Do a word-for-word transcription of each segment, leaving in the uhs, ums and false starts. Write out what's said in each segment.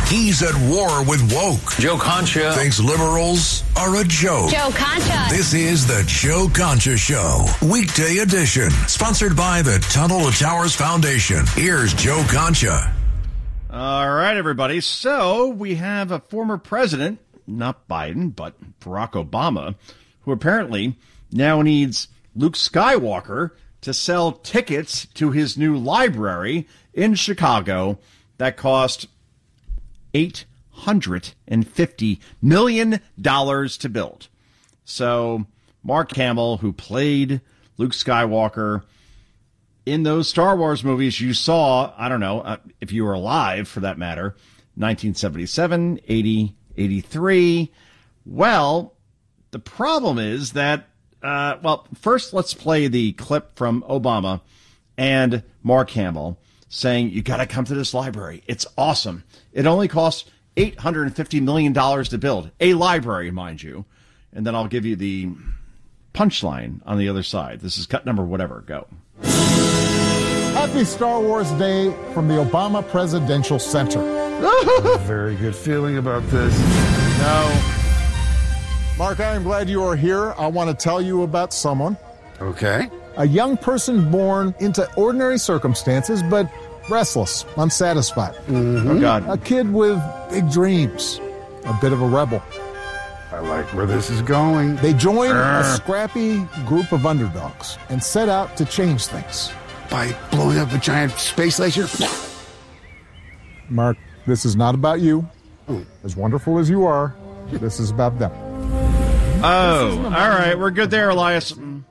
He's at war with woke. Joe Concha thinks liberals are a joke. Joe Concha. This is the Joe Concha Show, weekday edition, sponsored by the Tunnel to Towers Foundation. Here's Joe Concha. All right, everybody. So we have a former president, not Biden, but Barack Obama, who apparently now needs Luke Skywalker to sell tickets to his new library in Chicago that cost eight hundred fifty million dollars to build. So Mark Hamill, who played Luke Skywalker in those Star Wars movies you saw, I don't know, uh, if you were alive for that matter, nineteen seventy-seven, eighty, eighty-three. Well, the problem is that, uh, well, first let's play the clip from Obama and Mark Hamill saying, you got to come to this library. It's awesome. It only costs eight hundred fifty million dollars to build. A library, mind you. And then I'll give you the punchline on the other side. This is cut number whatever. Go. Happy Star Wars Day from the Obama Presidential Center. Very good feeling about this. No. Mark, I am glad you are here. I want to tell you about someone. Okay. A young person born into ordinary circumstances, but restless, unsatisfied. Mm-hmm. Oh, God. A kid with big dreams, a bit of a rebel. I like where this is going. They joined Urgh. a scrappy group of underdogs and set out to change things. By blowing up a giant space laser? Mark, this is not about you. Oh. As wonderful as you are, this is about them. Oh, all right. We're good there, Elias.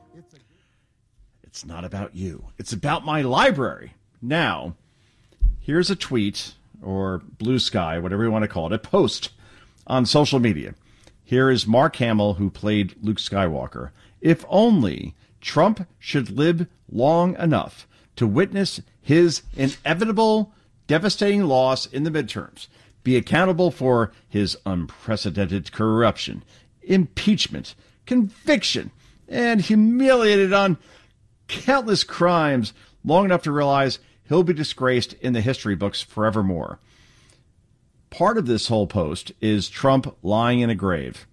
It's not about you. It's about my library. Now, here's a tweet, or Blue Sky, whatever you want to call it, a post on social media. Here is Mark Hamill, who played Luke Skywalker. If only Trump should live long enough to witness his inevitable, devastating loss in the midterms, be accountable for his unprecedented corruption, impeachment, conviction, and humiliated on countless crimes long enough to realize he'll be disgraced in the history books forevermore. Part of this whole post is Trump lying in a grave.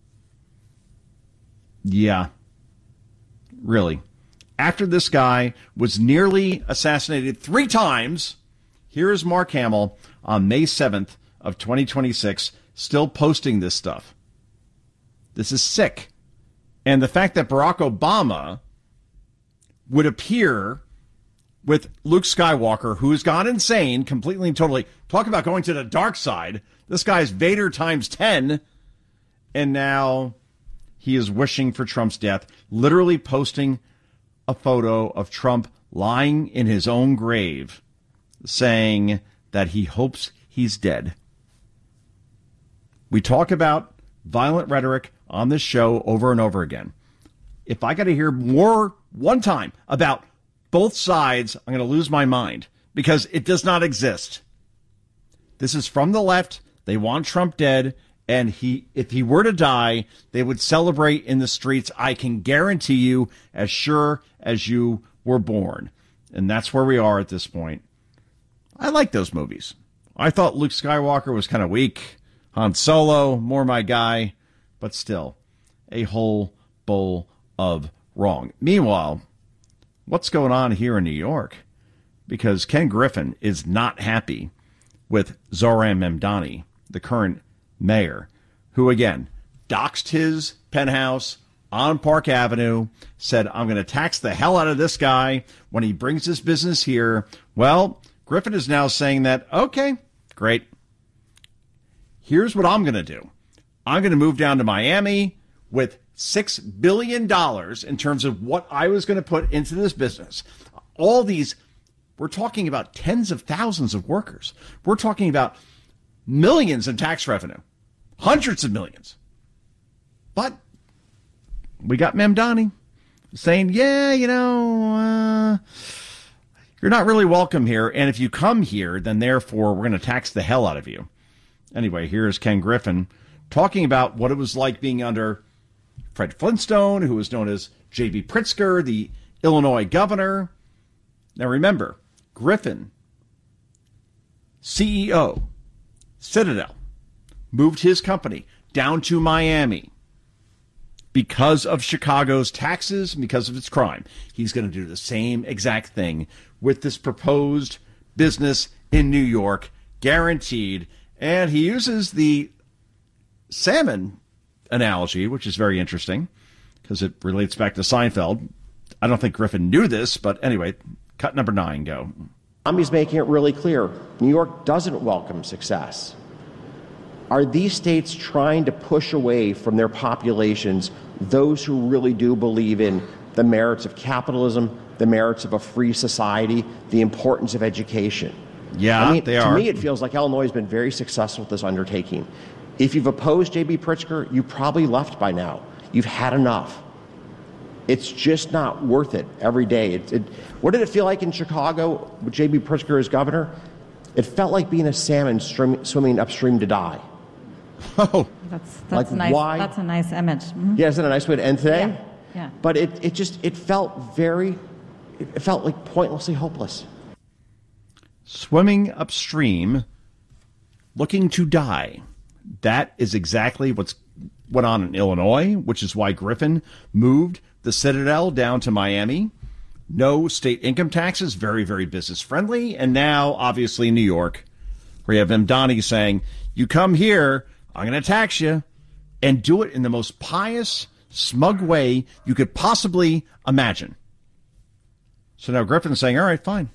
Yeah. Really. After this guy was nearly assassinated three times, here is Mark Hamill on May seventh of twenty twenty-six still posting this stuff. This is sick. And the fact that Barack Obama would appear with Luke Skywalker, who has gone insane completely and totally. Talk about going to the dark side. This guy's Vader times ten. And now he is wishing for Trump's death, literally posting a photo of Trump lying in his own grave, saying that he hopes he's dead. We talk about violent rhetoric on this show over and over again. If I got to hear more one time about both sides, I'm going to lose my mind because it does not exist. This is from the left. They want Trump dead. And he, if he were to die, they would celebrate in the streets. I can guarantee you, as sure as you were born. And that's where we are at this point. I like those movies. I thought Luke Skywalker was kind of weak. Han Solo, more my guy. But still, a whole bowl of wrong. Meanwhile, what's going on here in New York? Because Ken Griffin is not happy with Zohran Mamdani, the current mayor, who, again, doxed his penthouse on Park Avenue, said, I'm going to tax the hell out of this guy when he brings his business here. Well, Griffin is now saying that, okay, great. Here's what I'm going to do. I'm going to move down to Miami with six billion dollars in terms of what I was going to put into this business. All these, we're talking about tens of thousands of workers. We're talking about millions in tax revenue, hundreds of millions. But we got Mamdani saying, yeah, you know, uh, you're not really welcome here. And if you come here, then therefore we're going to tax the hell out of you. Anyway, here's Ken Griffin talking about what it was like being under Fred Flintstone, who was known as J B Pritzker, the Illinois governor. Now remember, Griffin, C E O, Citadel moved his company down to Miami because of Chicago's taxes and because of its crime. He's going to do the same exact thing with this proposed business in New York, guaranteed. And he uses the salmon analogy, which is very interesting because it relates back to Seinfeld. I don't think Griffin knew this, but anyway, cut number nine, go. He's making it really clear. New York doesn't welcome success. Are these states trying to push away from their populations those who really do believe in the merits of capitalism, the merits of a free society, the importance of education? Yeah, I mean, they to are. me, it feels like Illinois has been very successful with this undertaking. If you've opposed J B. Pritzker, you probably left by now. You've had enough. It's just not worth it every day. It, it, what did it feel like in Chicago with J B. Pritzker as governor? It felt like being a salmon stream, swimming upstream to die. Oh, that's that's like nice. Why? That's a nice image. Mm-hmm. Yeah, isn't that a nice way to end today? Yeah. yeah. But it, it just it felt very, it felt like pointlessly hopeless. Swimming upstream, looking to die. That is exactly what's went on in Illinois, which is why Griffin moved the Citadel down to Miami. No state income taxes, very, very business friendly. And now, obviously, New York, where you have M. Donnie saying, you come here, I'm going to tax you, and do it in the most pious, smug way you could possibly imagine. So now Griffin's saying, all right, fine.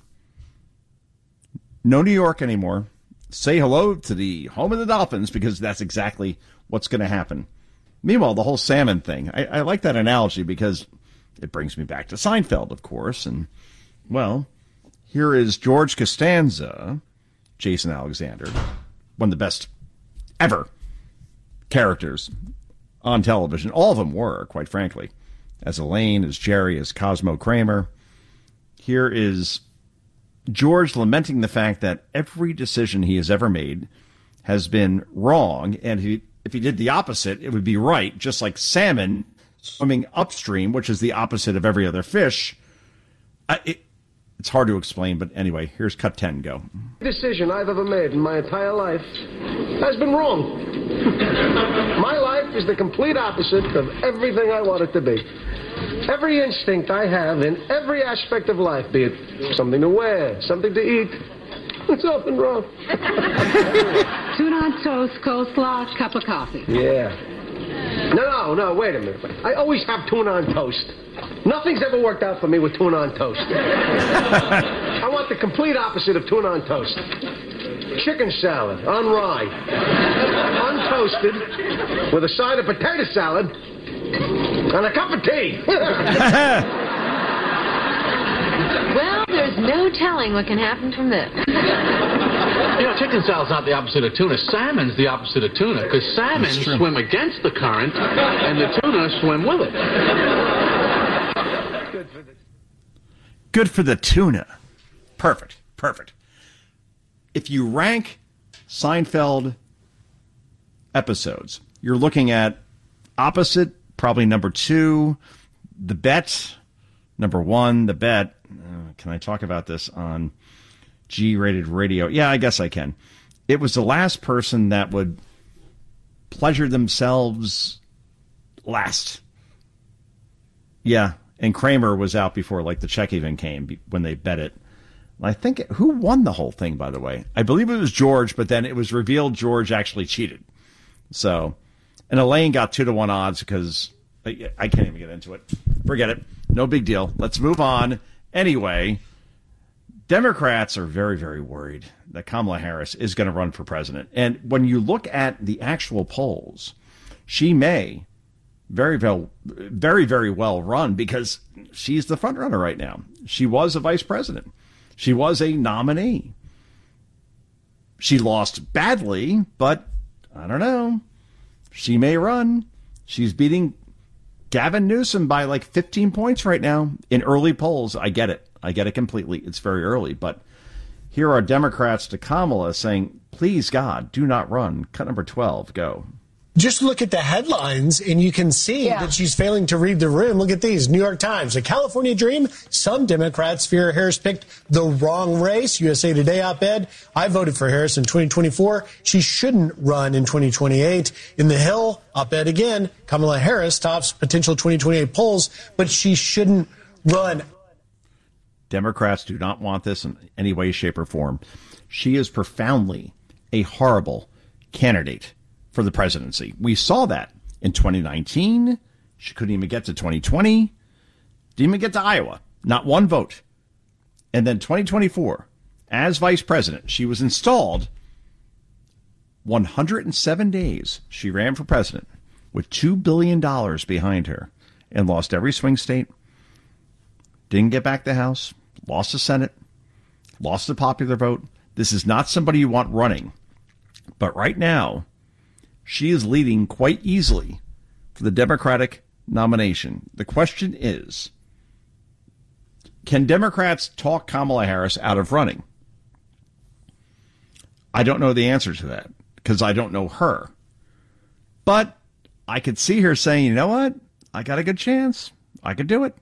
No New York anymore. Say hello to the home of the Dolphins, because that's exactly what's going to happen. Meanwhile, the whole salmon thing, I, I like that analogy because it brings me back to Seinfeld, of course. And, well, here is George Costanza, Jason Alexander, one of the best ever characters on television. All of them were, quite frankly, as Elaine, as Jerry, as Cosmo Kramer. Here is George lamenting the fact that every decision he has ever made has been wrong, and he, if he did the opposite, it would be right, just like salmon swimming upstream, which is the opposite of every other fish. I, it, it's hard to explain, but anyway, here's cut ten, go. Every decision I've ever made in my entire life has been wrong. My life is the complete opposite of everything I want it to be. Every instinct I have in every aspect of life, be it something to wear, something to eat, it's often wrong. Tuna on toast, coleslaw, cup of coffee. Yeah. No, no, no, wait a minute. I always have tuna on toast. Nothing's ever worked out for me with tuna on toast. I want the complete opposite of tuna on toast. Chicken salad on rye, untoasted, with a side of potato salad, and a cup of tea. Well, there's no telling what can happen from this. You know, chicken salad's not the opposite of tuna. Salmon's the opposite of tuna, because salmon swim against the current, and the tuna swim with it. Good for the, Good for the tuna. Perfect. Perfect. If you rank Seinfeld episodes, you're looking at opposite, probably number two, The Bet, number one, The Bet. Uh, can I talk about this on G-rated radio? Yeah, I guess I can. It was the last person that would pleasure themselves last. Yeah, and Kramer was out before, like, the check even came when they bet it. I think, who won the whole thing, by the way? I believe it was George, but then it was revealed George actually cheated. So, and Elaine got two to one odds because I, I can't even get into it. Forget it. No big deal. Let's move on. Anyway, Democrats are very, very worried that Kamala Harris is going to run for president. And when you look at the actual polls, she may very, very, very, very well run because she's the front runner right now. She was a vice president. She was a nominee. She lost badly, but I don't know. She may run. She's beating Gavin Newsom by like fifteen points right now in early polls. I get it. I get it completely. It's very early. But here are Democrats to Kamala saying, please, God, do not run. Cut number twelve. Go. just look at the headlines and you can see yeah. that she's failing to read the room. Look at these. New York Times, a California dream. Some Democrats fear Harris picked the wrong race. U S A Today op-ed. I voted for Harris in twenty twenty-four. She shouldn't run in twenty twenty-eight. In The Hill, op-ed again. Kamala Harris tops potential twenty twenty-eight polls, but she shouldn't run. Democrats do not want this in any way, shape, or form. She is profoundly a horrible candidate for the presidency. We saw that in twenty nineteen. She couldn't even get to twenty twenty. Didn't even get to Iowa. Not one vote. And then twenty twenty-four, as vice president, she was installed one hundred seven days. She ran for president with two billion dollars behind her and lost every swing state. Didn't get back the House. Lost the Senate. Lost the popular vote. This is not somebody you want running. But right now, she is leading quite easily for the Democratic nomination. The question is, can Democrats talk Kamala Harris out of running? I don't know the answer to that because I don't know her. But I could see her saying, you know what? I got a good chance. I could do it.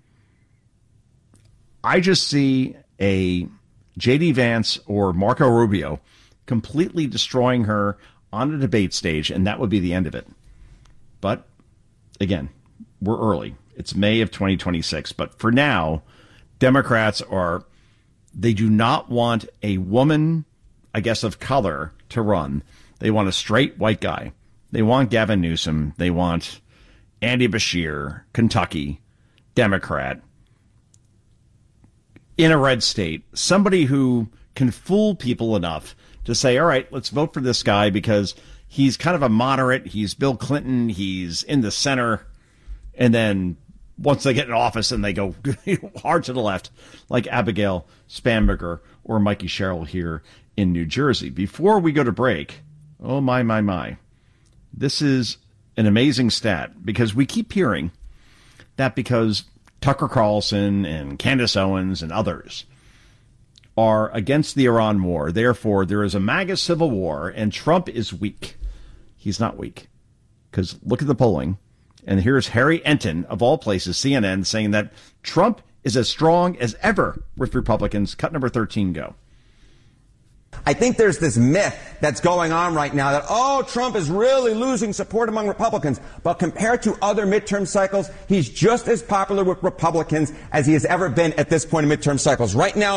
I just see a J D Vance or Marco Rubio completely destroying her on a debate stage, and that would be the end of it. But, again, we're early. It's May of twenty twenty-six. But for now, Democrats are, they do not want a woman, I guess, of color to run. They want a straight white guy. They want Gavin Newsom. They want Andy Beshear, Kentucky, Democrat, in a red state. Somebody who can fool people enough to say, all right, let's vote for this guy because he's kind of a moderate. He's Bill Clinton. He's in the center. And then once they get in office and they go hard to the left, like Abigail Spanberger or Mikey Sherrill here in New Jersey. Before we go to break, oh, my, my, my. This is an amazing stat because we keep hearing that because Tucker Carlson and Candace Owens and others are against the Iran war. Therefore, there is a MAGA civil war, and Trump is weak. He's not weak. Because look at the polling. And here's Harry Enton, of all places, C N N, saying that Trump is as strong as ever with Republicans. Cut number thirteen, go. I think there's this myth that's going on right now that, oh, Trump is really losing support among Republicans. But compared to other midterm cycles, he's just as popular with Republicans as he has ever been at this point in midterm cycles. Right now,